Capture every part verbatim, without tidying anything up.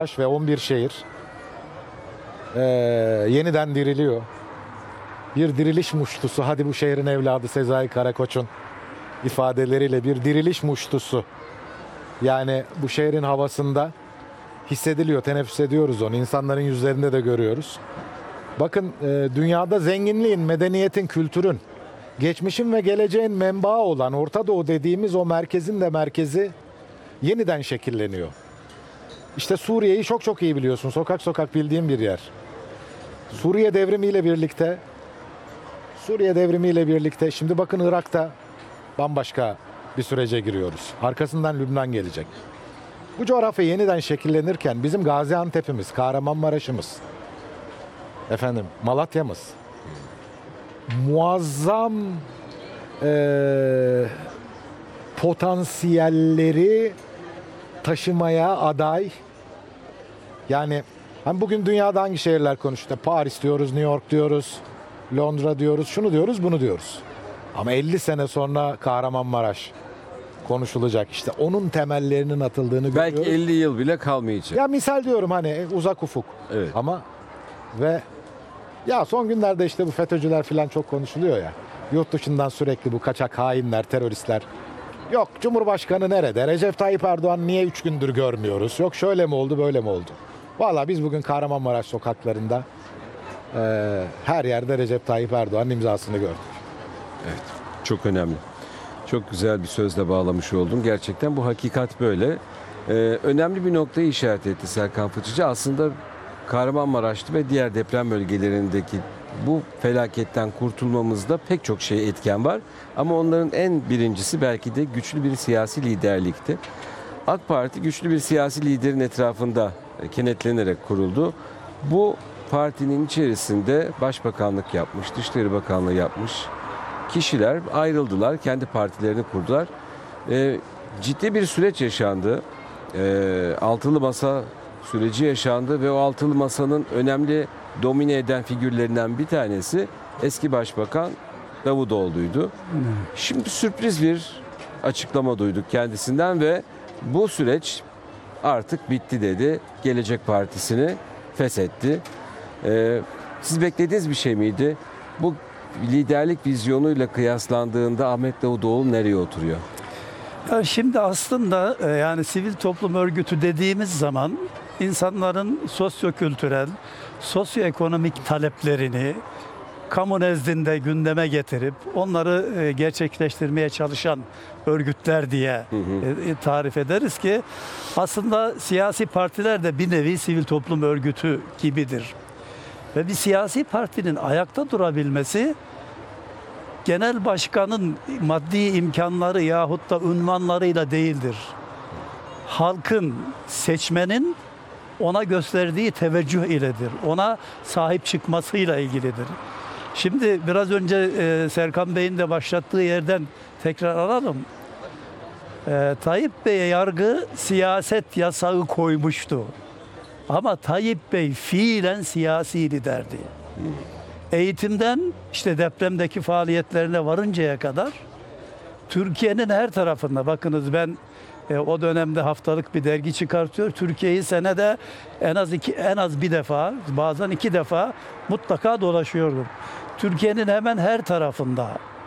Ve on bir şehir ee, yeniden diriliyor. Bir diriliş muştusu. Hadi bu şehrin evladı Sezai Karakoç'un ifadeleriyle bir diriliş muştusu. Yani bu şehrin havasında hissediliyor, teneffüs ediyoruz onu. İnsanların yüzlerinde de görüyoruz. Bakın e, dünyada zenginliğin, medeniyetin, kültürün, geçmişin ve geleceğin menbaı olan Orta Doğu dediğimiz o merkezin de merkezi yeniden şekilleniyor. İşte Suriye'yi çok çok iyi biliyorsun. Sokak sokak bildiğim bir yer. Suriye devrimiyle birlikte Suriye devrimiyle birlikte şimdi bakın Irak'ta bambaşka bir sürece giriyoruz. Arkasından Lübnan gelecek. Bu coğrafya yeniden şekillenirken bizim Gaziantep'imiz, Kahramanmaraş'ımız, efendim Malatya'mız muazzam e, potansiyelleri taşımaya aday. Yani hani bugün dünyada hangi şehirler konuşuyor? Paris diyoruz, New York diyoruz, Londra diyoruz, şunu diyoruz, bunu diyoruz. Ama elli sene sonra Kahramanmaraş konuşulacak. İşte onun temellerinin atıldığını Belki görüyoruz. elli yıl bile kalmayacak. Ya misal diyorum hani uzak ufuk. Evet. Ama ve ya son günlerde işte bu FETÖ'cüler falan çok konuşuluyor ya. Yurt dışından sürekli bu kaçak hainler, teröristler. Yok Cumhurbaşkanı nerede? Recep Tayyip Erdoğan niye üç gündür görmüyoruz? Yok şöyle mi oldu, böyle mi oldu? Valla biz bugün Kahramanmaraş sokaklarında e, her yerde Recep Tayyip Erdoğan'ın imzasını gördük. Evet. Çok önemli. Çok güzel bir sözle bağlamış oldum. Gerçekten bu hakikat böyle. Ee, önemli bir noktayı işaret etti Serkan Fıçıcı. Aslında Kahramanmaraş'ta ve diğer deprem bölgelerindeki bu felaketten kurtulmamızda pek çok şey etken var. Ama onların en birincisi belki de güçlü bir siyasi liderlikti. AK Parti güçlü bir siyasi liderin etrafında kenetlenerek kuruldu. Bu partinin içerisinde başbakanlık yapmış, Dışişleri Bakanlığı yapmış kişiler ayrıldılar, kendi partilerini kurdular. E, ciddi bir süreç yaşandı. E, altılı masa süreci yaşandı ve o altılı masanın önemli domine eden figürlerinden bir tanesi eski başbakan Davutoğlu'ydu. Şimdi sürpriz bir açıklama duyduk kendisinden ve bu süreç artık bitti dedi. Gelecek Partisi'ni feshetti. E, siz beklediğiniz bir şey miydi? Bu liderlik vizyonuyla kıyaslandığında Ahmet Davutoğlu nereye oturuyor? Ya şimdi aslında e, yani sivil toplum örgütü dediğimiz zaman insanların sosyokültürel, sosyoekonomik taleplerini kamu nezdinde gündeme getirip onları e, gerçekleştirmeye çalışan örgütler diye hı hı. E, tarif ederiz ki aslında siyasi partiler de bir nevi sivil toplum örgütü gibidir. Ve bir siyasi partinin ayakta durabilmesi genel başkanın maddi imkanları yahut da unvanlarıyla değildir. Halkın, seçmenin ona gösterdiği teveccüh iledir. Ona sahip çıkmasıyla ilgilidir. Şimdi biraz önce e, Serkan Bey'in de başlattığı yerden tekrar alalım. E, Tayyip Bey'e yargı siyaset yasağı koymuştu. Ama Tayyip Bey fiilen siyasi liderdi. Eğitimden işte depremdeki faaliyetlerine varıncaya kadar Türkiye'nin her tarafında, bakınız ben e, o dönemde haftalık bir dergi çıkartıyor. Türkiye'yi senede en az iki, en az bir defa, bazen iki defa mutlaka dolaşıyordum. Türkiye'nin hemen her tarafında.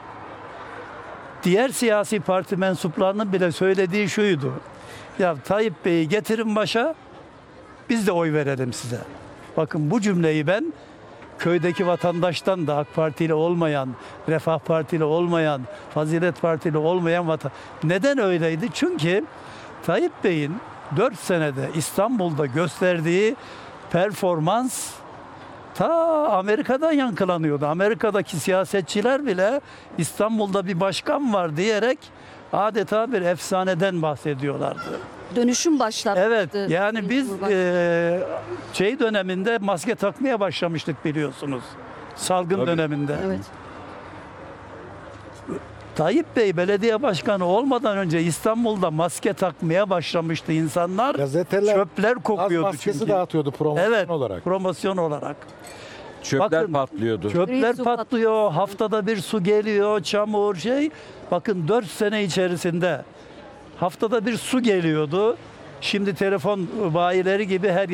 Diğer siyasi parti mensuplarının bile söylediği şuydu. Ya Tayyip Bey'i getirin başa, biz de oy verelim size. Bakın bu cümleyi ben köydeki vatandaştan da AK Partili olmayan, Refah Partili olmayan, Fazilet Partili olmayan vatan. Neden öyleydi? Çünkü Tayyip Bey'in dört senede İstanbul'da gösterdiği performans ta Amerika'dan yankılanıyordu. Amerika'daki siyasetçiler bile İstanbul'da bir başkan var diyerek adeta bir efsaneden bahsediyorlardı. Dönüşüm başlattı. Evet, yani biz e, şey döneminde maske takmaya başlamıştık biliyorsunuz. Salgın Tabii. döneminde. Evet. Tayyip Bey belediye başkanı olmadan önce İstanbul'da maske takmaya başlamıştı insanlar. Gazeteler Çöpler kokuyordu gaz maskesi çünkü. dağıtıyordu promosyon Evet, olarak. promosyon olarak. Çöpler Bakın, patlıyordu. Çöpler Su patlıyor, haftada bir su geliyor, çamur şey. Bakın dört sene içerisinde haftada bir su geliyordu. Şimdi telefon bayileri gibi her